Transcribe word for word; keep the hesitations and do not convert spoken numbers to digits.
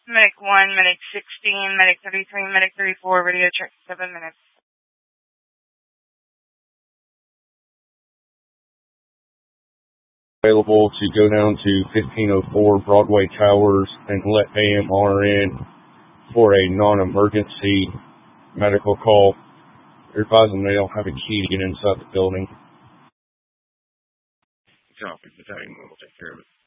Medic one, Medic sixteen, Medic thirty-three, Medic thirty-four, radio check seven minutes. Available to go down to fifteen oh four Broadway Towers and let A M R in for a non-emergency medical call. They're advising they don't have a key to get inside the building. Copy. Battalion will take care of it.